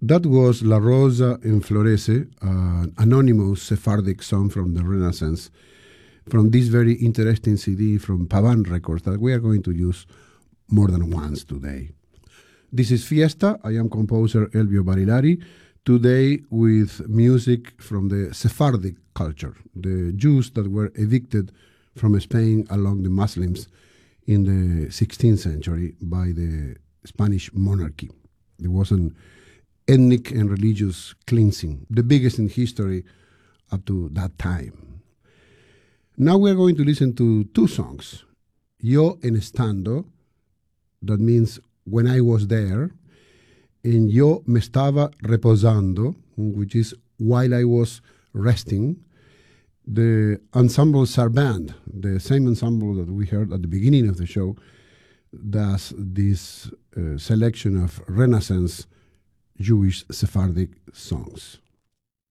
That was La Rosa Enflorece, an anonymous Sephardic song from the Renaissance, from this very interesting CD from Pavan Records that we are going to use more than once today. This is Fiesta. I am composer Elvio Barilari, today with music from the Sephardic culture, the Jews that were evicted from Spain along the Muslims in the 16th century by the Spanish monarchy. There was an ethnic and religious cleansing, the biggest in history up to that time. Now we're going to listen to two songs, Yo en estando, that means when I was there, and Yo me estaba reposando, which is while I was resting. The Ensemble Sarabande, the same ensemble that we heard at the beginning of the show, does this selection of Renaissance Jewish Sephardic songs.